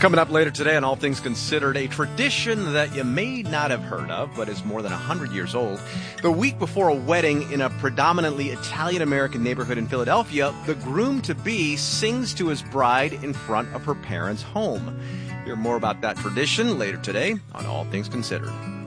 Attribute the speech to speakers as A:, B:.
A: Coming up later today on All Things Considered, a tradition that you may not have heard of, but is more than 100 years old. The week before a wedding in a predominantly Italian-American neighborhood in Philadelphia, the groom-to-be sings to his bride in front of her parents' home. Hear more about that tradition later today on All Things Considered.